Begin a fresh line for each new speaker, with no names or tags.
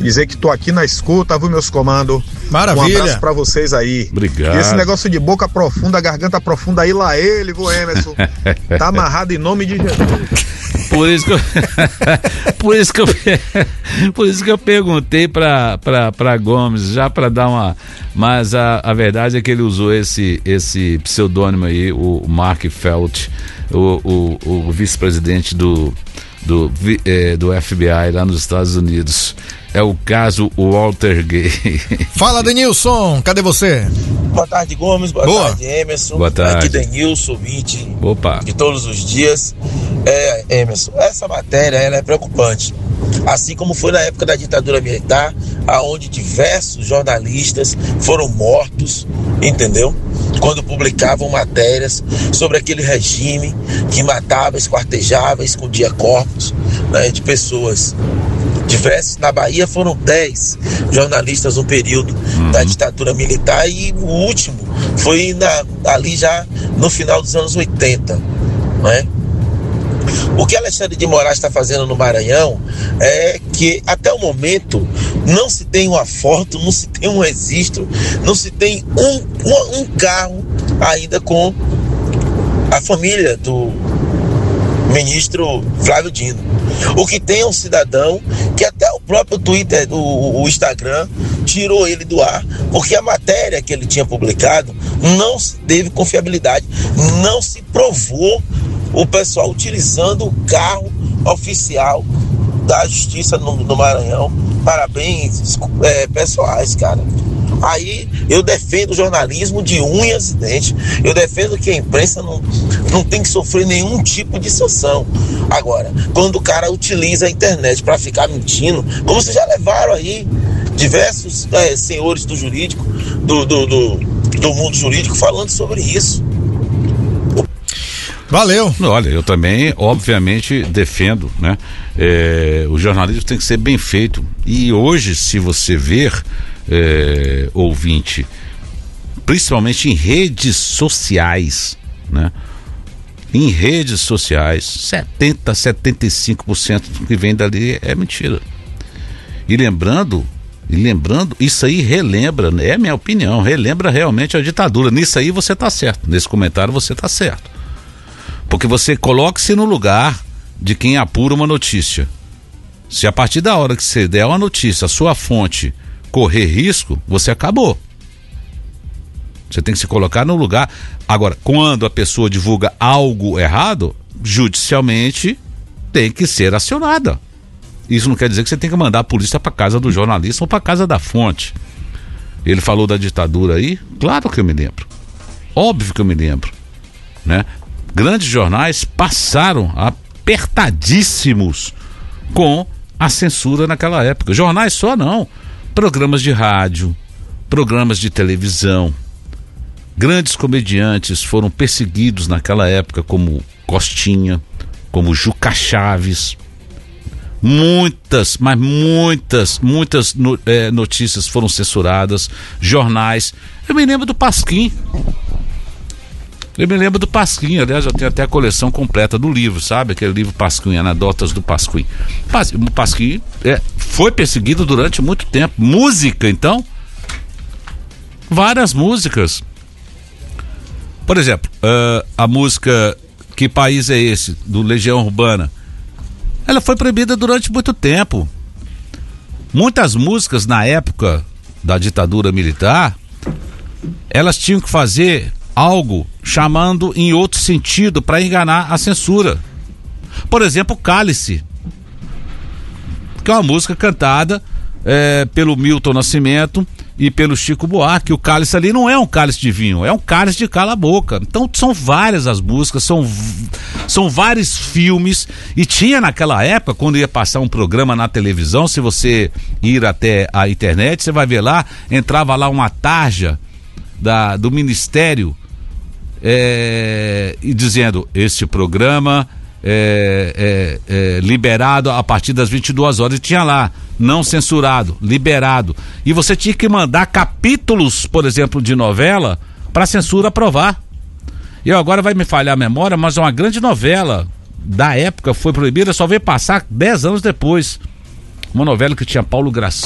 Dizer que tô aqui na escuta, viu, meus comandos?
Maravilha.
Um abraço pra vocês aí.
Obrigado.
E esse negócio de boca profunda, garganta profunda, aí lá ele, viu, Emerson? Tá amarrado em nome de Jesus.
Por isso que eu perguntei pra Gomes, já pra dar uma... Mas a verdade é que ele usou esse pseudônimo aí, o Mark Felt, o vice-presidente do FBI lá nos Estados Unidos. É o caso Walter Gay.
Fala, Denilson, cadê você?
Boa tarde, Gomes. Boa tarde, Emerson.
Boa tarde.
Aqui Denilson, ouvinte
Opa.
de todos os dias. Emerson, essa matéria ela é preocupante. Assim como foi na época da ditadura militar, aonde diversos jornalistas foram mortos, entendeu? Quando publicavam matérias sobre aquele regime que matava, esquartejava, escondia corpos, né, de pessoas diversas. Na Bahia foram 10 jornalistas no período da ditadura militar, e o último foi ali já no final dos anos 80, né? O que Alexandre de Moraes está fazendo no Maranhão é que até o momento não se tem uma foto, não se tem um registro, não se tem um carro ainda com a família do ministro Flávio Dino. O que tem é um cidadão que até o próprio Twitter, o Instagram, tirou ele do ar, porque a matéria que ele tinha publicado não teve confiabilidade, não se provou o pessoal utilizando o carro oficial da Justiça no Maranhão. Parabéns, pessoais, cara. Aí eu defendo o jornalismo de unhas e dentes. Eu defendo que a imprensa não tem que sofrer nenhum tipo de sanção. Agora, quando o cara utiliza a internet para ficar mentindo, como vocês já levaram aí diversos senhores do jurídico, do mundo jurídico, falando sobre isso.
Valeu.
Olha, eu também, obviamente, defendo, né? O jornalismo tem que ser bem feito. E hoje, se você ver, ouvinte, principalmente em redes sociais, né? Em redes sociais, 75% do que vem dali é mentira. E lembrando, isso aí relembra, é minha opinião, relembra realmente a ditadura. Nisso aí você tá certo, nesse comentário você tá certo. Porque você coloque-se no lugar de quem apura uma notícia. Se a partir da hora que você der uma notícia, a sua fonte correr risco, você acabou. Você tem que se colocar no lugar. Agora, quando a pessoa divulga algo errado, judicialmente tem que ser acionada. Isso não quer dizer que você tem que mandar a polícia para casa do jornalista ou para casa da fonte. Ele falou da ditadura aí, claro que eu me lembro. Óbvio que eu me lembro, né? Grandes jornais passaram apertadíssimos com a censura naquela época. Jornais só não, programas de rádio, programas de televisão. Grandes comediantes foram perseguidos naquela época, como Costinha, como Juca Chaves. Muitas notícias foram censuradas, jornais. Eu me lembro do Pasquim. Aliás, eu tenho até a coleção completa do livro, sabe? Aquele livro Pasquim, Anedotas do Pasquim. O Pasquim foi perseguido durante muito tempo. Música, então, várias músicas. Por exemplo, a música Que País é Esse? Do Legião Urbana. Ela foi proibida durante muito tempo. Muitas músicas na época da ditadura militar, elas tinham que fazer algo chamando em outro sentido para enganar a censura. Por exemplo, Cálice, que é uma música cantada pelo Milton Nascimento e pelo Chico Buarque. O cálice ali não é um cálice de vinho, é um cálice de cala a boca. Então são várias as músicas, são vários filmes. E tinha naquela época, quando ia passar um programa na televisão, se você ir até a internet, você vai ver lá, entrava lá uma tarja do Ministério e dizendo: este programa liberado a partir das 22 horas, e tinha lá, não censurado, liberado, e você tinha que mandar capítulos, por exemplo, de novela para a censura aprovar. E agora vai me falhar a memória, mas uma grande novela da época foi proibida, só veio passar 10 anos depois, uma novela que tinha Paulo Gracindo,